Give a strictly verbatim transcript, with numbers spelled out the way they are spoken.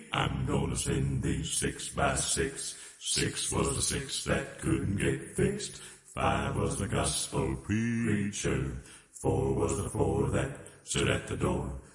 I'm gonna send these six by six. Six was the six that couldn't get fixed. Five was the gospel preacher. Four was the four that stood at the door.